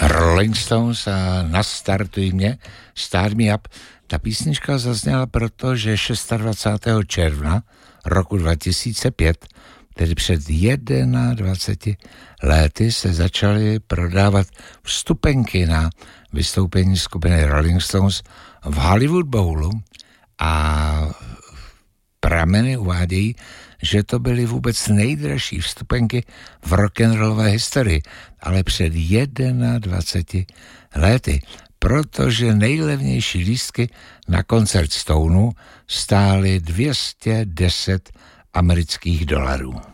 Rolling Stones a Nastartuj mě, Start Me Up. Ta písnička zazněla proto, že 26. června roku 2005, tedy před 21 lety, se začaly prodávat vstupenky na vystoupení skupiny Rolling Stones v Hollywood Bowlu a prameny uvádějí, že to byly vůbec nejdražší vstupenky v rock'n'rollové historii, ale před 21 lety, protože nejlevnější lístky na koncert Stonů stály $210.